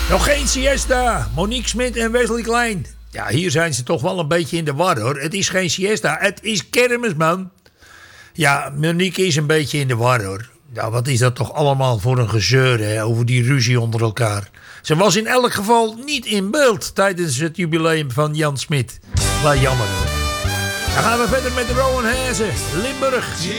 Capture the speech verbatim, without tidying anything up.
Nog geen siesta. Monique Smit en Wesley Klein. Ja, hier zijn ze toch wel een beetje in de war, hoor. Het is geen siesta, het is kermis, man. Ja, Monique is een beetje in de war, hoor. Ja, wat is dat toch allemaal voor een gezeur, hè, over die ruzie onder elkaar. Ze was in elk geval niet in beeld tijdens het jubileum van Jan Smit. Wel jammer, hoor. Dan gaan we verder met Rowan Hazen, Limburg.